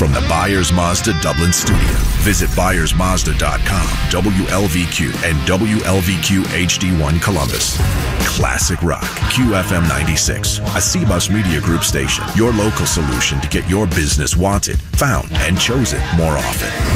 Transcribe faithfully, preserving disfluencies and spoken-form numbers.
from the Byers Mazda Dublin studio. Visit Byers Mazda dot com, W L V Q, and W L V Q H D one Columbus. Classic Rock, Q F M ninety-six, a C B U S Media Group station. Your local solution to get your business wanted, found, and chosen more often.